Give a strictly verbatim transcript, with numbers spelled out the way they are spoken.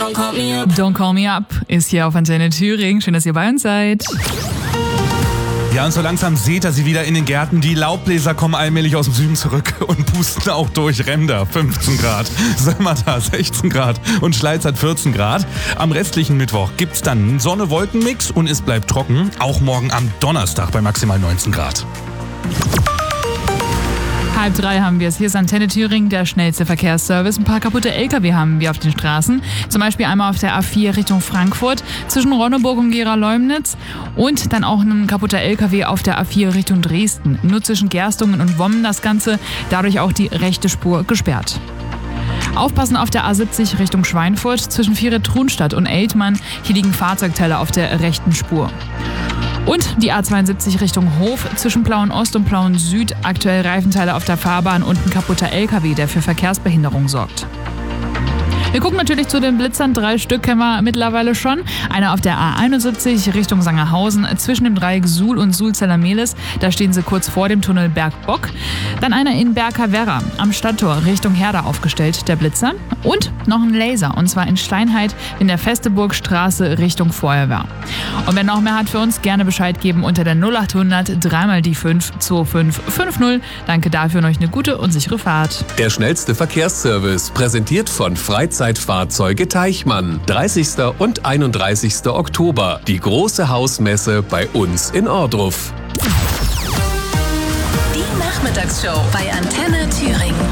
Don't call me up. Don't Call Me Up ist hier auf Antenne Thüringen. Schön, dass ihr bei uns seid. Ja, und so langsam seht ihr sie wieder in den Gärten. Die Laubbläser kommen allmählich aus dem Süden zurück und pusten auch durch. Ränder fünfzehn Grad, Sömmerda sechzehn Grad und Schleiz hat vierzehn Grad. Am restlichen Mittwoch gibt's dann einen Sonne-Wolken-Mix und es bleibt trocken. Auch morgen am Donnerstag bei maximal neunzehn Grad. Halb drei haben wir es. Hier ist Antenne Thüringen, der schnellste Verkehrsservice. Ein paar kaputte L K W haben wir auf den Straßen. Zum Beispiel einmal auf der A vier Richtung Frankfurt zwischen Ronneburg und Gera-Leumnitz. Und dann auch ein kaputter L K W auf der A vier Richtung Dresden. Nur zwischen Gerstungen und Wommen das Ganze. Dadurch auch die rechte Spur gesperrt. Aufpassen auf der A siebzig Richtung Schweinfurt zwischen Viere-Trunstadt und Eltmann. Hier liegen Fahrzeugteile auf der rechten Spur. Und die A zweiundsiebzig Richtung Hof zwischen Plauen-Ost und Plauen-Süd. Aktuell Reifenteile auf der Fahrbahn und ein kaputter L K W, der für Verkehrsbehinderung sorgt. Wir gucken natürlich zu den Blitzern. Drei Stück kennen wir mittlerweile schon. Einer auf der A einundsiebzig Richtung Sangerhausen zwischen dem Dreieck Suhl und Suhl-Zellermehlis. Da stehen sie kurz vor dem Tunnel Bergbock. Dann einer in Berka-Werra am Stadttor Richtung Herda aufgestellt, der Blitzer. Und noch ein Laser, und zwar in Steinheit in der Festeburgstraße Richtung Feuerwehr. Und wer noch mehr hat für uns, gerne Bescheid geben unter der null achthundert drei mal die fünf zwei fünf fünf null. Danke dafür und euch eine gute und sichere Fahrt. Der schnellste Verkehrsservice, präsentiert von Freizeitfahrzeuge Teichmann. dreißigsten und einunddreißigsten Oktober. Die große Hausmesse bei uns in Ohrdruf. Die Nachmittagsshow bei Antenne Thüringen.